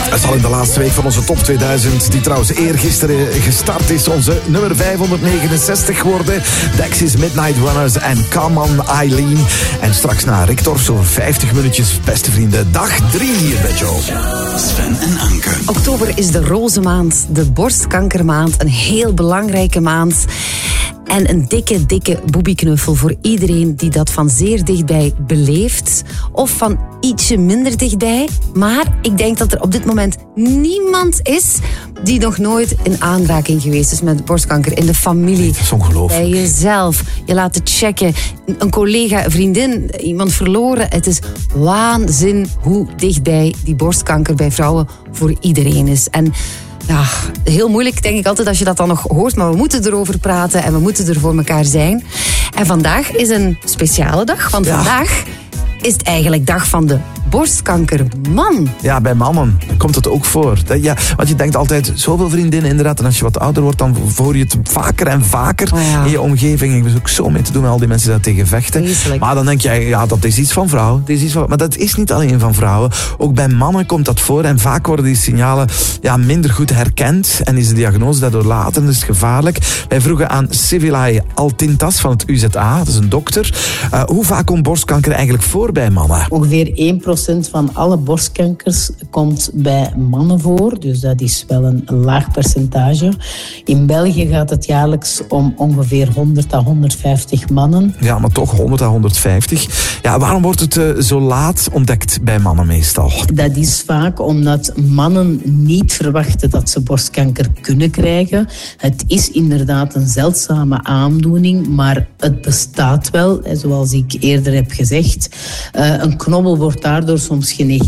Het is al in de laatste week van onze top 2000, die trouwens eergisteren gestart is. Onze nummer 569 geworden. Dexys Midnight Runners en Come On Eileen. En straks na Rick Torfs over 50 minuutjes, beste vrienden. Dag 3 hier bij Joe. Sven en Anke. Oktober is de roze maand, de borstkankermaand. Een heel belangrijke maand. En een dikke boebieknuffel voor iedereen die dat van zeer dichtbij beleeft. Of van ietsje minder dichtbij. Maar ik denk dat er op dit moment niemand is die nog nooit in aanraking geweest is met borstkanker in de familie. Dat is ongelooflijk. Bij jezelf. Je laten checken. Een collega, een vriendin, iemand verloren. Het is waanzin hoe dichtbij die borstkanker bij vrouwen voor iedereen is. En ja, heel moeilijk denk ik altijd als je dat dan nog hoort, maar we moeten erover praten en we moeten er voor elkaar zijn. En vandaag is een speciale dag, want vandaag is het eigenlijk dag van de borstkankerman. Ja, bij mannen komt het ook voor. Ja, want je denkt altijd, zoveel vriendinnen inderdaad. En als je wat ouder wordt, dan hoor je het vaker en vaker in je omgeving. Ik was ook zo mee te doen met al die mensen die daar tegen vechten. Vreselijk. Maar dan denk je, ja, dat is iets van vrouwen. Maar dat is niet alleen van vrouwen. Ook bij mannen komt dat voor. En vaak worden die signalen minder goed herkend. En is de diagnose daardoor later. Dus gevaarlijk. Wij vroegen aan Sivilay Altintas van het UZA. Dat is een dokter. Hoe vaak komt borstkanker eigenlijk voor bij mannen? Ongeveer 1% van alle borstkankers komt bij mannen voor. Dus dat is wel een laag percentage. In België gaat het jaarlijks om ongeveer 100 à 150 mannen. Ja, maar toch 100 à 150. Ja, waarom wordt het zo laat ontdekt bij mannen meestal? Dat is vaak omdat mannen niet verwachten dat ze borstkanker kunnen krijgen. Het is inderdaad een zeldzame aandoening, maar het bestaat wel. Zoals ik eerder heb gezegd. Een knobbel wordt daardoor soms genegeerd.